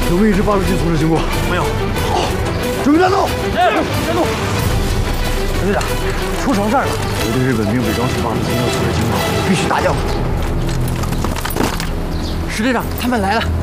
有没有已知八路军从事经过？没有。好，准备战斗。哎，战斗。陈队长，出什么事儿了？有对日本兵伪装成八路军要从事经过，必须打掉。石队长，他们来了。